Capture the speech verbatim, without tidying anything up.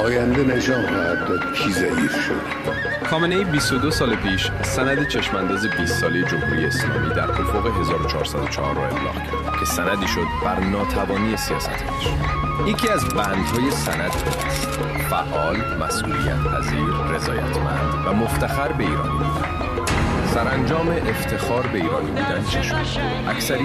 آینده نشان خواهد داد کی ضعیف شد. خامنه‌ای بیست و دو سال پیش سند چشمانداز بیست ساله جمهوری اسلامی در افق هزار و چهارصد و چهار را ابلاغ کرد که سندی شد بر ناتوانی سیاستش. یکی از بندهای سند است: فعال، مسئولیت پذیر، رضایتمند و مفتخر به ایرانی بودن. سرانجام افتخار به ایرانی بودن چه شد؟ اکثریت